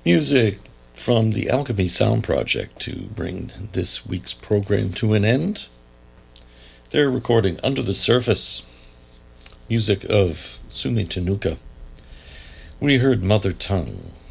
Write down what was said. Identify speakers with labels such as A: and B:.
A: Music from the Alchemy Sound Project to bring this week's program to an end. They're recording Under the Surface, music of Sumi Tenuka. We heard Mother Tongue,